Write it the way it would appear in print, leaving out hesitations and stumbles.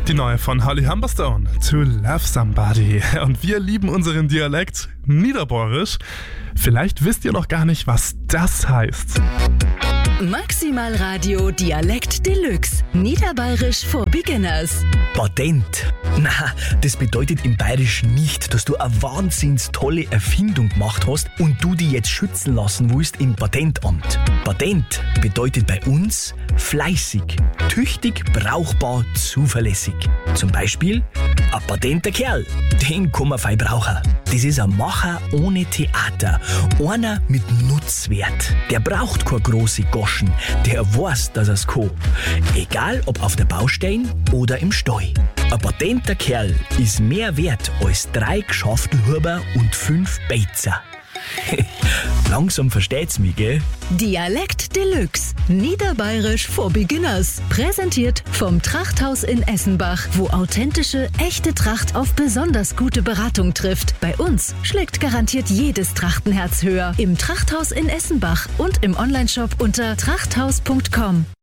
Die neue von Holly Humberstone, To Love Somebody. Und wir lieben unseren Dialekt Niederbayerisch. Vielleicht wisst ihr noch gar nicht, was das heißt. Maximal Radio Dialekt Deluxe. Niederbayerisch for Beginners. Patent. Na, das bedeutet im Bayerischen nicht, dass du eine wahnsinns tolle Erfindung gemacht hast und du die jetzt schützen lassen willst im Patentamt. Patent bedeutet bei uns fleißig, tüchtig, brauchbar, zuverlässig. Zum Beispiel ein patenter Kerl, den kann man fein brauchen. Das ist ein Macher ohne Theater, einer mit Nutzwert. Der braucht keine große Goschen, der weiß, dass er's kann. Egal ob auf der Baustelle oder im Stall. Ein patenter Kerl ist mehr wert als 3 Geschäftelhuber und 5 Beizer. Langsam versteht's mich, gell? Dialekt Deluxe. Niederbayerisch for Beginners. Präsentiert vom Trachthaus in Essenbach, wo authentische, echte Tracht auf besonders gute Beratung trifft. Bei uns schlägt garantiert jedes Trachtenherz höher. Im Trachthaus in Essenbach und im Onlineshop unter trachthaus.com.